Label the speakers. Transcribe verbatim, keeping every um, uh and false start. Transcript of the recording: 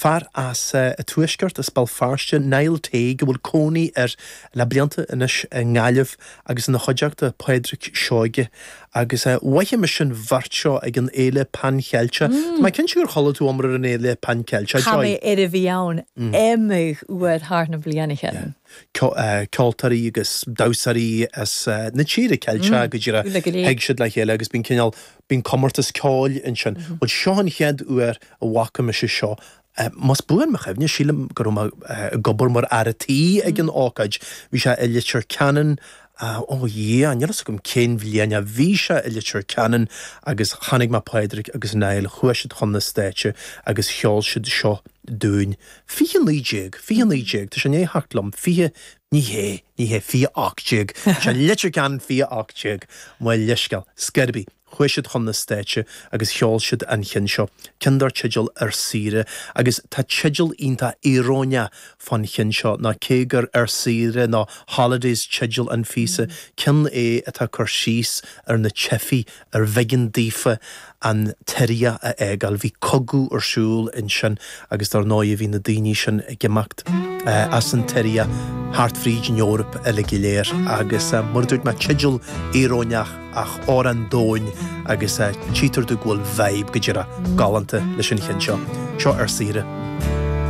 Speaker 1: Far as a tuisgurt as bal farste Niall Tay go bhfuil cónaí ar labrianta inis ngáileh agus na choideach de Padraig Seoige agus waithe me sin bhartseo ag an éile pancheilse. Mae cyn siŵr chola tú omr an éile pancheilse.
Speaker 2: Chame er y fiawn emig uair haar na blianach
Speaker 1: Ceoltarí agus dawsarí as na tíre ceilse go dtíra heag siad le chéile agus bín cinál bín commartas cáil in sin. Bhil seán chead uair a wacha me se seo. Mas buan me chefne sílam gur gobor mar aratí ag an ácaid. Bhí se eilitir canan ó dhé, angelas gom cén bhliana bhí se eilitir canan agus chanig ma Padraig agus Niall chuisiid chun na stéite agus cheol siad seo dúin. Fíhe líéig, fíhe líéig, tá sé né hartlam, fíhe ní hé, ní hé fíhe áctéig. Se litir canan fíhe áctéig, má leiscal, scerbi. Chuisiid chun na stéite agus cheol siad an chin seo. Cindar teideal ar sire agus tá teideal ínta irónia fan chin seo na cégar ar sire na holidays teideal an físa. Cin é atá chur síos ar na chefi ar vegan dífa an teria a egal hí cogu ar siúl in sin agus dar náid hí na daoine sin gemacht uh, as an teria Hartfried in Europe a le giléir agus uh, murdúid ma teideal iróniach ach or an dóin agus uh, títar du ghfuil vibe go dtíra galanta leis sin chin seo. Seo ar sire